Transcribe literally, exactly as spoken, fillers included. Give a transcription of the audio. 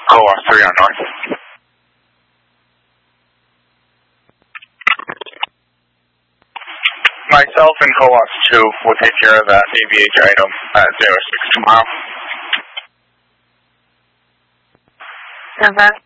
COAS three on north. Myself and COAS two will take care of that A V H item at zero six tomorrow. November.